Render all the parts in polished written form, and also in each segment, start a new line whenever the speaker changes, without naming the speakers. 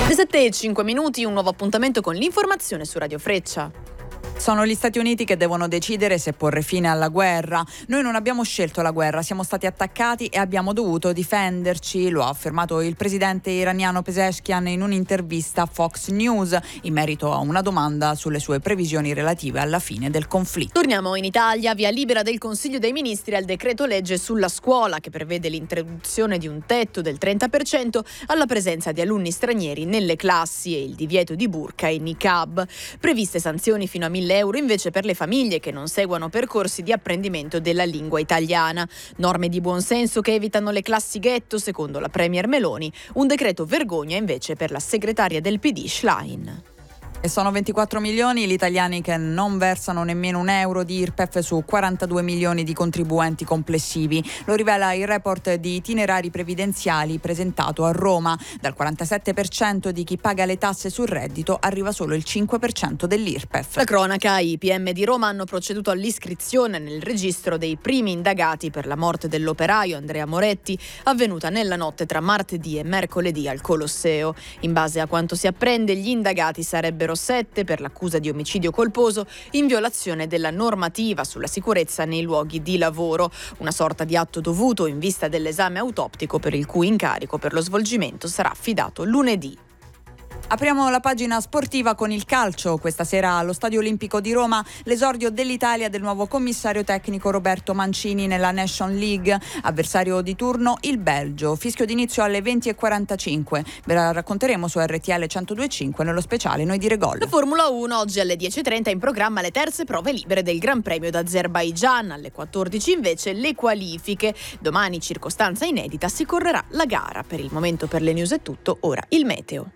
Le 7:05, un nuovo appuntamento con l'informazione su Radio Freccia.
Sono gli Stati Uniti che devono decidere se porre fine alla guerra. Noi non abbiamo scelto la guerra, siamo stati attaccati e abbiamo dovuto difenderci, lo ha affermato il presidente iraniano Pezeshkian in un'intervista a Fox News in merito a una domanda sulle sue previsioni relative alla fine del conflitto.
Torniamo in Italia, via libera del Consiglio dei Ministri al decreto legge sulla scuola che prevede l'introduzione di un tetto del 30% alla presenza di alunni stranieri nelle classi e il divieto di burqa e niqab. Previste sanzioni fino a 1.000 euro invece per le famiglie che non seguano percorsi di apprendimento della lingua italiana. Norme di buonsenso che evitano le classi ghetto, secondo la Premier Meloni. Un decreto vergogna invece per la segretaria del PD Schlein.
E sono 24 milioni gli italiani che non versano nemmeno un euro di IRPEF su 42 milioni di contribuenti complessivi. Lo rivela il report di itinerari previdenziali presentato a Roma. Dal 47% di chi paga le tasse sul reddito arriva solo il 5% dell'IRPEF.
La cronaca, i PM di Roma hanno proceduto all'iscrizione nel registro dei primi indagati per la morte dell'operaio Andrea Moretti, avvenuta nella notte tra martedì e mercoledì al Colosseo. In base a quanto si apprende, gli indagati sarebbero 7 per l'accusa di omicidio colposo in violazione della normativa sulla sicurezza nei luoghi di lavoro, una sorta di atto dovuto in vista dell'esame autoptico per il cui incarico per lo svolgimento sarà affidato lunedì.
Apriamo la pagina sportiva con il calcio. Questa sera allo Stadio Olimpico di Roma l'esordio dell'Italia del nuovo commissario tecnico Roberto Mancini nella Nation League. Avversario di turno il Belgio. Fischio d'inizio alle 20:45. Ve la racconteremo su RTL 102.5 nello speciale Noi dire gol.
La Formula 1 oggi alle 10:30 in programma le terze prove libere del Gran Premio d'Azerbaigian. Alle 14 invece le qualifiche. Domani, circostanza inedita, si correrà la gara. Per il momento per le news è tutto, ora il meteo.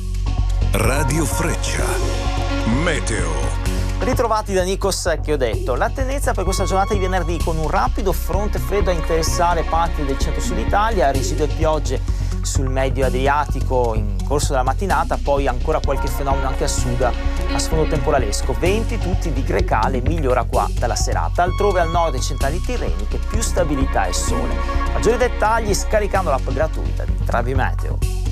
Radio Freccia. Meteo.
Ritrovati da Nico Secchi, ho detto. La tendenza per questa giornata di venerdì con un rapido fronte freddo a interessare parti del centro-sud Italia, residue piogge sul medio Adriatico in corso della mattinata, poi ancora qualche fenomeno anche a sud a sfondo temporalesco. Venti tutti di grecale, migliora qua dalla serata. Altrove al nord e centrali tirreniche più stabilità e sole. Maggiori dettagli scaricando l'app gratuita di Travi Meteo.